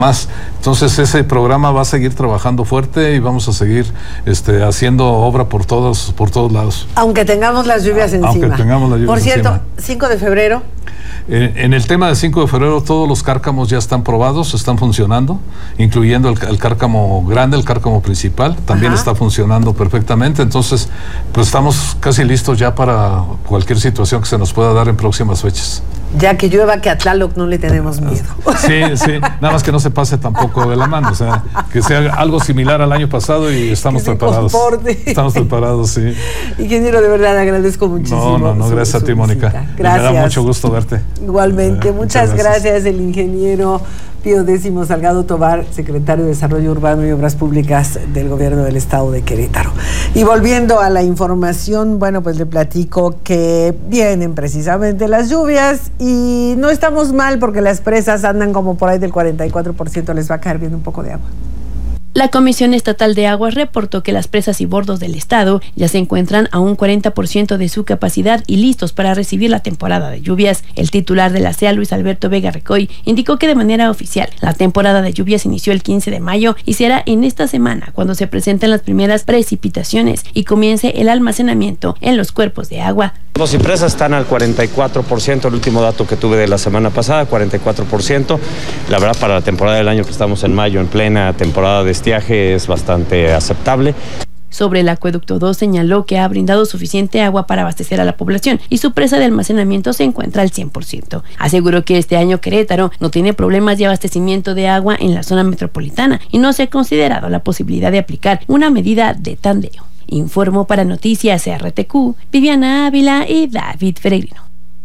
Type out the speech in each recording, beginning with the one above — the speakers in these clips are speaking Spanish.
más. Entonces ese programa va a seguir trabajando fuerte y vamos a seguir haciendo obra por todos lados. Aunque tengamos las lluvias encima. Aunque tengamos las lluvias encima. Por cierto, encima. 5 de febrero. En el tema del 5 de febrero todos los cárcamos ya están probados, están funcionando, incluyendo el cárcamo grande, el cárcamo principal, también está funcionando perfectamente. Entonces, pues estamos casi listos ya para cualquier situación que se nos pueda dar en próximas fechas. Ya que llueva, que a Tlaloc no le tenemos miedo. Sí, nada más que no se pase tampoco de la mano, o sea, que sea algo similar al año pasado y estamos preparados. Comporte. Estamos preparados, sí. Ingeniero, de verdad agradezco muchísimo. No, gracias a ti, Mónica. Gracias. Me da mucho gusto verte. Igualmente, muchas gracias, el ingeniero Pío Décimo Salgado Tobar, secretario de Desarrollo Urbano y Obras Públicas del Gobierno del Estado de Querétaro. Y volviendo a la información, bueno, pues le platico que vienen precisamente las lluvias y no estamos mal porque las presas andan como por ahí del 44%, les va a caer bien un poco de agua. La Comisión Estatal de Aguas reportó que las presas y bordos del estado ya se encuentran a un 40% de su capacidad y listos para recibir la temporada de lluvias. El titular de la CEA, Luis Alberto Vega Recoy, indicó que de manera oficial la temporada de lluvias inició el 15 de mayo y será en esta semana cuando se presenten las primeras precipitaciones y comience el almacenamiento en los cuerpos de agua. Los y presas están al 44%, el último dato que tuve de la semana pasada, 44%. La verdad, para la temporada del año que estamos en mayo, en plena temporada de estiaje, es bastante aceptable. Sobre el acueducto 2 señaló que ha brindado suficiente agua para abastecer a la población y su presa de almacenamiento se encuentra al 100%. Aseguró que este año Querétaro no tiene problemas de abastecimiento de agua en la zona metropolitana y no se ha considerado la posibilidad de aplicar una medida de tandeo. Informó para Noticias RTQ, Viviana Ávila y David Peregrino.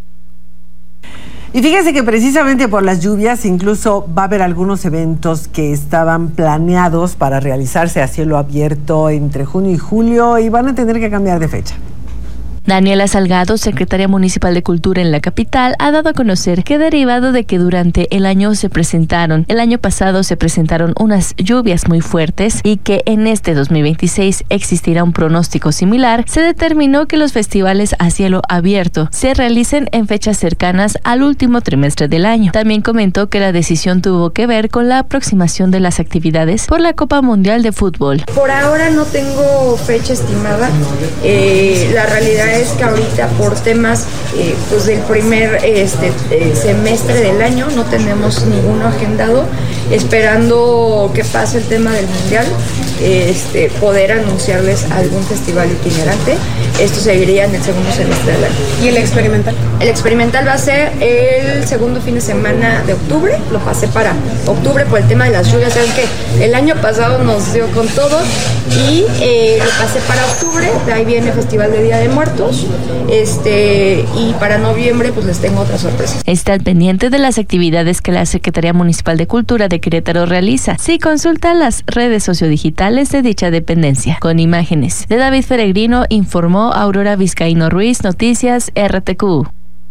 Y fíjese que precisamente por las lluvias incluso va a haber algunos eventos que estaban planeados para realizarse a cielo abierto entre junio y julio y van a tener que cambiar de fecha. Daniela Salgado, secretaria municipal de Cultura en la capital, ha dado a conocer que derivado de que durante el año pasado se presentaron unas lluvias muy fuertes y que en este 2026 existirá un pronóstico similar, se determinó que los festivales a cielo abierto se realicen en fechas cercanas al último trimestre del año. También comentó que la decisión tuvo que ver con la aproximación de las actividades por la Copa Mundial de Fútbol. Por ahora no tengo fecha estimada. La realidad es que ahorita por temas pues del primer semestre del año no tenemos ninguno agendado, esperando que pase el tema del mundial, poder anunciarles algún festival itinerante. Esto seguiría en el segundo semestre del año. ¿Y el experimental? El experimental va a ser el segundo fin de semana de octubre, lo pasé para octubre por el tema de las lluvias. Saben que el año pasado nos dio con todo y lo pasé para octubre, de ahí viene el Festival de Día de Muertos, y para noviembre pues les tengo otras sorpresas. Está al pendiente de las actividades que la Secretaría Municipal de Cultura de Querétaro realiza. Sí, consulta las redes sociodigitales de dicha dependencia. Con imágenes de David Peregrino, informó Aurora Vizcaíno Ruiz, Noticias RTQ.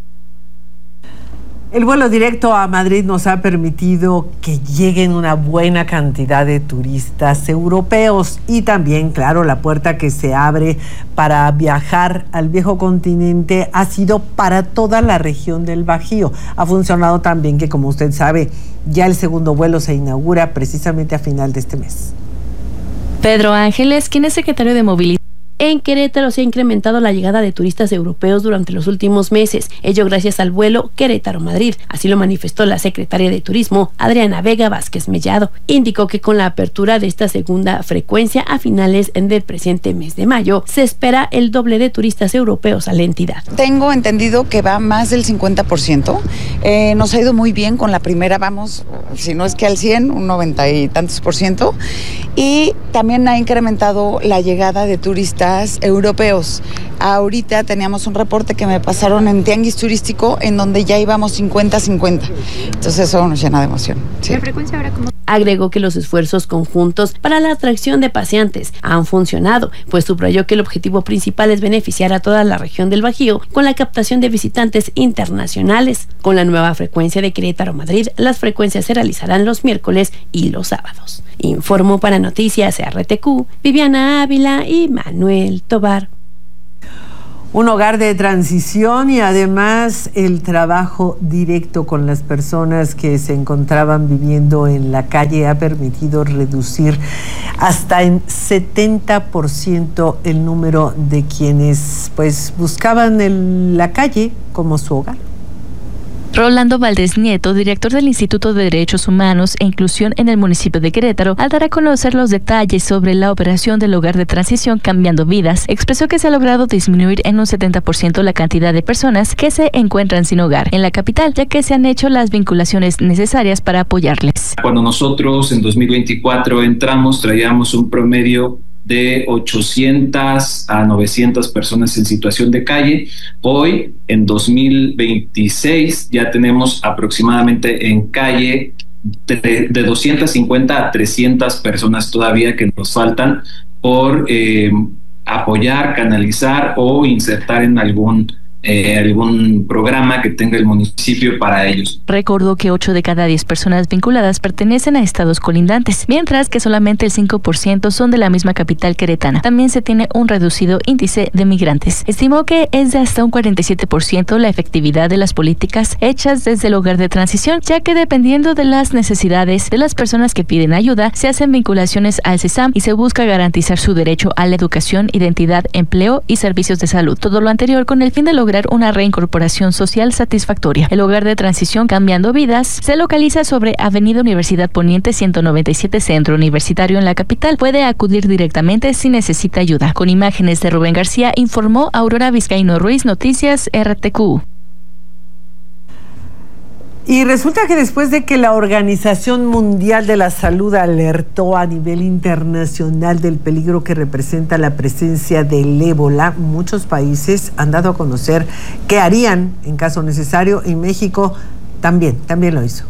El vuelo directo a Madrid nos ha permitido que lleguen una buena cantidad de turistas europeos y también, claro, la puerta que se abre para viajar al viejo continente ha sido para toda la región del Bajío. Ha funcionado tan bien que, como usted sabe, ya el segundo vuelo se inaugura precisamente a final de este mes. Pedro Ángeles, quien es secretario de Movilidad en Querétaro, se ha incrementado la llegada de turistas europeos durante los últimos meses, ello gracias al vuelo Querétaro-Madrid. Así lo manifestó la secretaria de Turismo, Adriana Vega Vázquez Mellado. Indicó que con la apertura de esta segunda frecuencia a finales del presente mes de mayo, se espera el doble de turistas europeos a la entidad. Tengo entendido que va más del 50%. Nos ha ido muy bien con la primera, vamos, si no es que al 100, un 90 y tantos %. Y también ha incrementado la llegada de turistas europeos. Ahorita teníamos un reporte que me pasaron en Tianguis Turístico en donde ya íbamos 50-50. Entonces eso nos llena de emoción. Sí. ¿La frecuencia ahora cómo? Agregó que los esfuerzos conjuntos para la atracción de paseantes han funcionado, pues subrayó que el objetivo principal es beneficiar a toda la región del Bajío con la captación de visitantes internacionales. Con la nueva frecuencia de Querétaro-Madrid, las frecuencias se realizarán los miércoles y los sábados. Informó para Noticias RTQ, Viviana Ávila y Manuel Tobar. Un hogar de transición y además el trabajo directo con las personas que se encontraban viviendo en la calle ha permitido reducir hasta en 70% el número de quienes pues buscaban la calle como su hogar. Rolando Valdés Nieto, director del Instituto de Derechos Humanos e Inclusión en el municipio de Querétaro, al dar a conocer los detalles sobre la operación del hogar de transición Cambiando Vidas, expresó que se ha logrado disminuir en un 70% la cantidad de personas que se encuentran sin hogar en la capital, ya que se han hecho las vinculaciones necesarias para apoyarles. Cuando nosotros en 2024 entramos, traíamos un promedio de 800 a 900 personas en situación de calle. Hoy, en 2026, ya tenemos aproximadamente en calle de 250 a 300 personas todavía que nos faltan por apoyar, canalizar o insertar en algún programa que tenga el municipio para ellos. Recordó que 8 de cada 10 personas vinculadas pertenecen a estados colindantes, mientras que solamente el 5% son de la misma capital queretana. También se tiene un reducido índice de migrantes. Estimó que es de hasta un 47% la efectividad de las políticas hechas desde el hogar de transición, ya que dependiendo de las necesidades de las personas que piden ayuda, se hacen vinculaciones al CESAM y se busca garantizar su derecho a la educación, identidad, empleo y servicios de salud. Todo lo anterior con el fin de lograr una reincorporación social satisfactoria. El hogar de transición Cambiando Vidas se localiza sobre Avenida Universidad Poniente 197 Centro Universitario en la capital. Puede acudir directamente si necesita ayuda. Con imágenes de Rubén García, informó Aurora Vizcaíno Ruiz, Noticias RTQ. Y resulta que después de que la Organización Mundial de la Salud alertó a nivel internacional del peligro que representa la presencia del ébola, muchos países han dado a conocer qué harían en caso necesario, y México también lo hizo.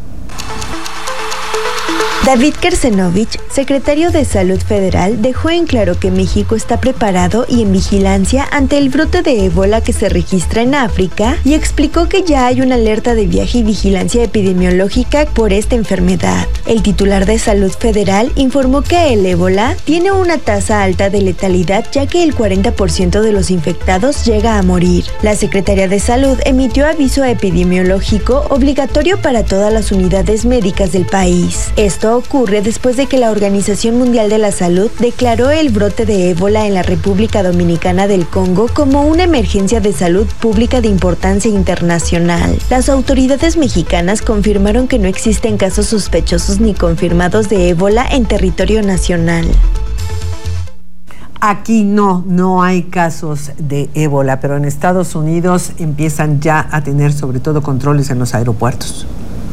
David Kersenovich, secretario de Salud Federal, dejó en claro que México está preparado y en vigilancia ante el brote de ébola que se registra en África y explicó que ya hay una alerta de viaje y vigilancia epidemiológica por esta enfermedad. El titular de Salud Federal informó que el ébola tiene una tasa alta de letalidad, ya que el 40% de los infectados llega a morir. La Secretaría de Salud emitió aviso epidemiológico obligatorio para todas las unidades médicas del país. Esto ocurre después de que la Organización Mundial de la Salud declaró el brote de ébola en la República Dominicana del Congo como una emergencia de salud pública de importancia internacional. Las autoridades mexicanas confirmaron que no existen casos sospechosos ni confirmados de ébola en territorio nacional. Aquí no hay casos de ébola, pero en Estados Unidos empiezan ya a tener sobre todo controles en los aeropuertos.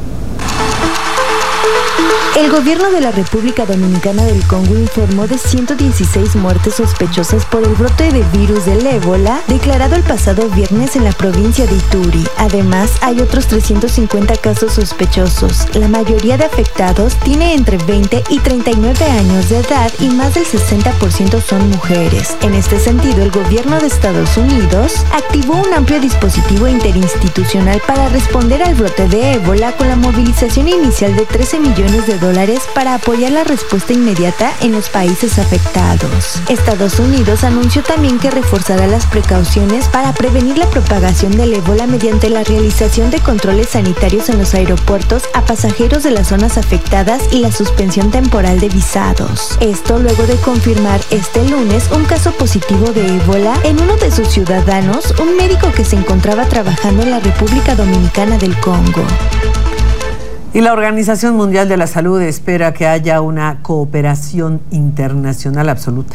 El gobierno de la República Dominicana del Congo informó de 116 muertes sospechosas por el brote de virus del ébola declarado el pasado viernes en la provincia de Ituri. Además, hay otros 350 casos sospechosos. La mayoría de afectados tiene entre 20 y 39 años de edad y más del 60% son mujeres. En este sentido, el gobierno de Estados Unidos activó un amplio dispositivo interinstitucional para responder al brote de ébola con la movilización inicial de $13 millones para apoyar la respuesta inmediata en los países afectados. Estados Unidos anunció también que reforzará las precauciones para prevenir la propagación del ébola mediante la realización de controles sanitarios en los aeropuertos a pasajeros de las zonas afectadas y la suspensión temporal de visados. Esto luego de confirmar este lunes un caso positivo de ébola en uno de sus ciudadanos, un médico que se encontraba trabajando en la República Dominicana del Congo. Y la Organización Mundial de la Salud espera que haya una cooperación internacional absoluta.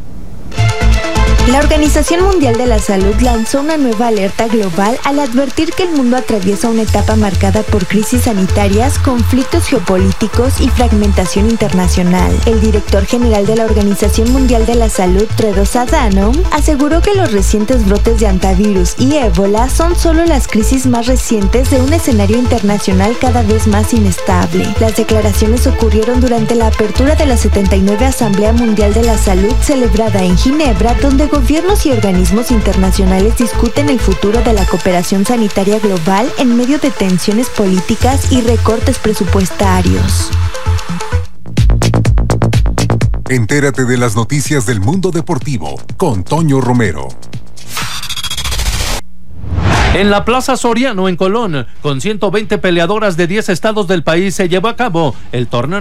La Organización Mundial de la Salud lanzó una nueva alerta global al advertir que el mundo atraviesa una etapa marcada por crisis sanitarias, conflictos geopolíticos y fragmentación internacional. El director general de la Organización Mundial de la Salud, Tedros Adhanom, aseguró que los recientes brotes de hantavirus y ébola son solo las crisis más recientes de un escenario internacional cada vez más inestable. Las declaraciones ocurrieron durante la apertura de la 79 Asamblea Mundial de la Salud celebrada en Ginebra, donde gobiernos y organismos internacionales discuten el futuro de la cooperación sanitaria global en medio de tensiones políticas y recortes presupuestarios. Entérate de las noticias del mundo deportivo con Toño Romero. En la Plaza Soriano en Colón, con 120 peleadoras de 10 estados del país, se llevó a cabo el torneo